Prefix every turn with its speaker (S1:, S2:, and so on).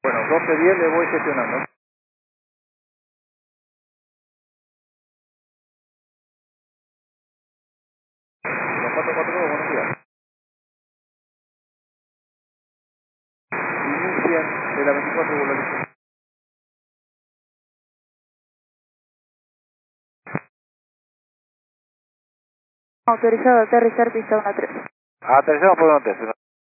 S1: Bueno, 12:10 le voy gestionando. 442, buenos días. 1100 de la 24 de la.
S2: Autorizado a aterrizar pista 13.
S1: Aterrizamos por 13.